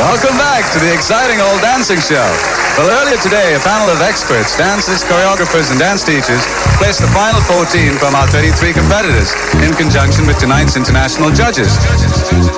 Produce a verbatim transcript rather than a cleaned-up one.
Welcome back to the exciting old dancing show. Well, earlier today, a panel of experts, dancers, choreographers, and dance teachers placed the final fourteen from our thirty-three competitors in conjunction with tonight's international judges.